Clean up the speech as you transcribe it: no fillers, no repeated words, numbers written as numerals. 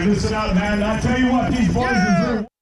listen up, man. I tell you what, these boys deserve.